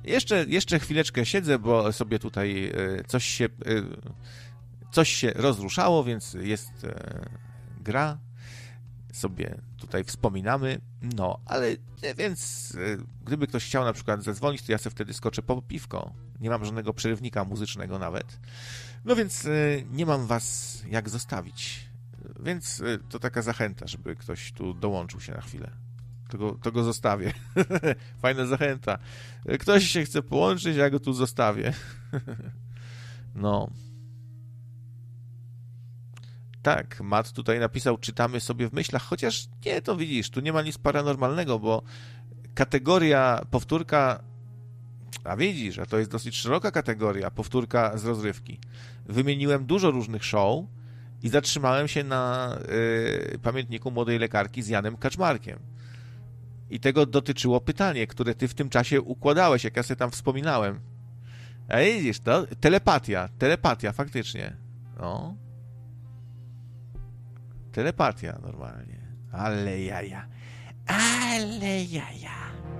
Jeszcze chwileczkę siedzę, bo sobie tutaj coś się rozruszało, więc jest gra. Sobie tutaj wspominamy. No, ale więc gdyby ktoś chciał na przykład zadzwonić, to ja sobie wtedy skoczę po piwko. Nie mam żadnego przerywnika muzycznego nawet. No więc nie mam was jak zostawić. Więc to taka zachęta, żeby ktoś tu dołączył się na chwilę. To go zostawię. Fajna zachęta. Ktoś się chce połączyć, ja go tu zostawię. No. Tak, Matt tutaj napisał, czytamy sobie w myślach, chociaż nie, to widzisz, tu nie ma nic paranormalnego, bo kategoria powtórka, a widzisz, a to jest dosyć szeroka kategoria, powtórka z rozrywki. Wymieniłem dużo różnych show i zatrzymałem się na pamiętniku młodej lekarki z Janem Kaczmarkiem. I tego dotyczyło pytanie, które ty w tym czasie układałeś, jak ja sobie tam wspominałem. A widzisz, to telepatia, faktycznie. No. Telepatia normalnie. Ale jaja.